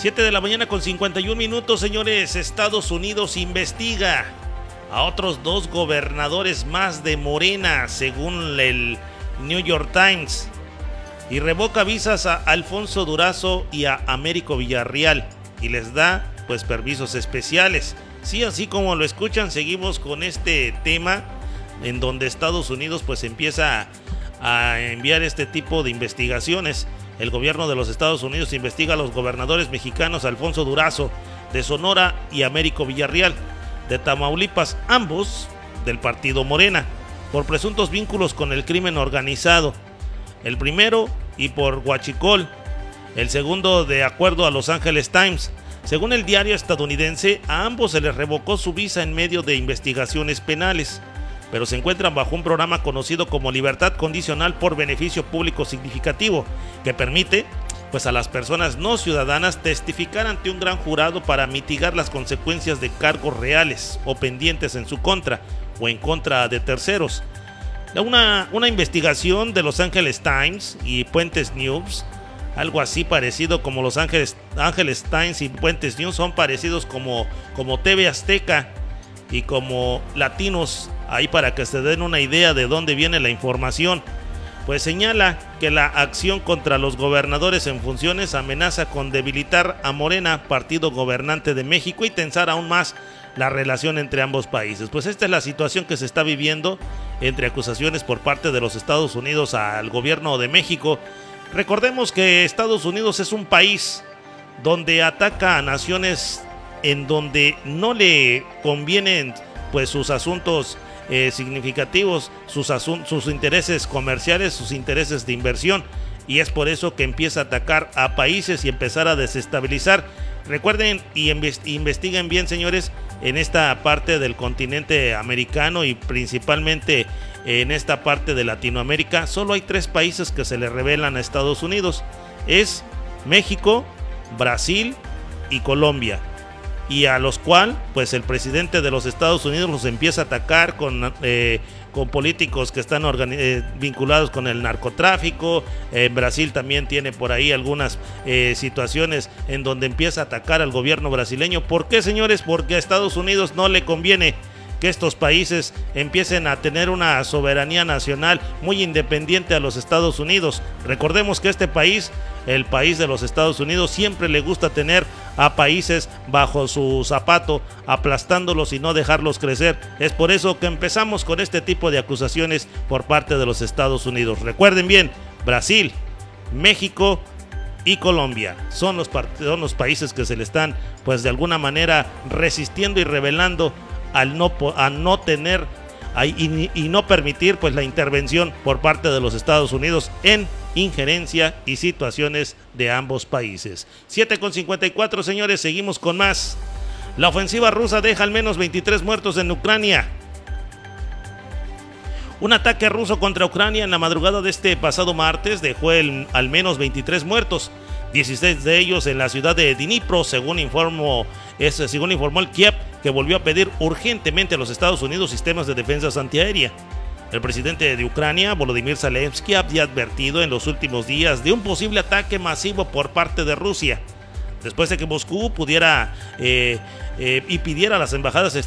7 de la mañana con 51 minutos, señores. Estados Unidos investiga a otros 2 gobernadores más de Morena, según el New York Times, y revoca visas a Alfonso Durazo y a Américo Villarreal y les da pues permisos especiales. Sí, así como lo escuchan, seguimos con este tema en donde Estados Unidos pues empieza a enviar este tipo de investigaciones. El gobierno de los Estados Unidos investiga a los gobernadores mexicanos Alfonso Durazo de Sonora y Américo Villarreal de Tamaulipas, ambos del partido Morena, por presuntos vínculos con el crimen organizado. El primero y por huachicol, el segundo de acuerdo a Los Angeles Times. Según el diario estadounidense, a ambos se les revocó su visa en medio de investigaciones penales, pero se encuentran bajo un programa conocido como libertad condicional por beneficio público significativo, que permite pues a las personas no ciudadanas testificar ante un gran jurado para mitigar las consecuencias de cargos reales o pendientes en su contra o en contra de terceros. Una investigación de Los Angeles Times y Puentes News, algo así parecido como Los Angeles Times y Puentes News son parecidos como TV Azteca y como Latinos, ahí para que se den una idea de dónde viene la información. Pues señala que la acción contra los gobernadores en funciones amenaza con debilitar a Morena, partido gobernante de México, y tensar aún más la relación entre ambos países. Pues esta es la situación que se está viviendo entre acusaciones por parte de los Estados Unidos al gobierno de México. Recordemos que Estados Unidos es un país donde ataca a naciones en donde no le convienen pues sus asuntos significativos, sus intereses comerciales, sus intereses de inversión, y es por eso que empieza a atacar a países y empezar a desestabilizar. Recuerden y investiguen bien, señores, en esta parte del continente americano y principalmente en esta parte de Latinoamérica, solo hay 3 países que se le rebelan a Estados Unidos: es México, Brasil y Colombia, y a los cuales pues el presidente de los Estados Unidos los empieza a atacar con políticos que están vinculados con el narcotráfico. Brasil también tiene por ahí algunas situaciones en donde empieza a atacar al gobierno brasileño. ¿Por qué, señores? Porque a Estados Unidos no le conviene que estos países empiecen a tener una soberanía nacional muy independiente a los Estados Unidos. Recordemos que este país, el país de los Estados Unidos, siempre le gusta tener a países bajo su zapato, aplastándolos y no dejarlos crecer. Es por eso que empezamos con este tipo de acusaciones por parte de los Estados Unidos. Recuerden bien, Brasil, México y Colombia son los países que se le están pues de alguna manera resistiendo y rebelando a no tener y no permitir pues la intervención por parte de los Estados Unidos en injerencia y situaciones de ambos países. 7:54, señores, seguimos con más. La ofensiva rusa deja al menos 23 muertos en Ucrania. Un ataque ruso contra Ucrania en la madrugada de este pasado martes dejó al menos 23 muertos, 16 de ellos en la ciudad de Dnipro, según informó el Kiev, que volvió a pedir urgentemente a los Estados Unidos sistemas de defensa antiaérea. El presidente de Ucrania, Volodymyr Zelensky, había advertido en los últimos días de un posible ataque masivo por parte de Rusia, después de que Moscú pidiera a las embajadas